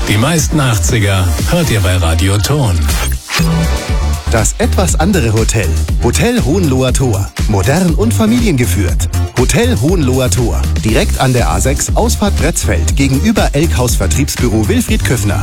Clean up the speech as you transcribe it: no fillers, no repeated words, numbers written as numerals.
Die meisten 80er hört ihr bei Radio Ton. Das etwas andere Hotel. Hotel Hohenloher Tor. Modern und familiengeführt. Hotel Hohenloher Tor. Direkt an der A6, Ausfahrt Bretzfeld, gegenüber Elkhaus Vertriebsbüro Wilfried Köffner.